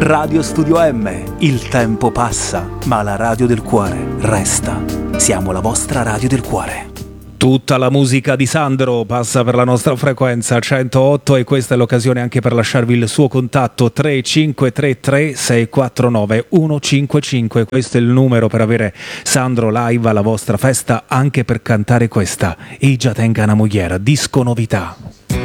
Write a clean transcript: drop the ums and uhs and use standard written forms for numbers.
Radio Studio M. Il tempo passa, ma la radio del cuore resta. Siamo la vostra radio del cuore. Tutta la musica di Sandro passa per la nostra frequenza 108 e questa è l'occasione anche per lasciarvi il suo contatto 3533 649 155. Questo è il numero per avere Sandro live alla vostra festa, anche per cantare questa Igia tenga una mogliera, disco novità.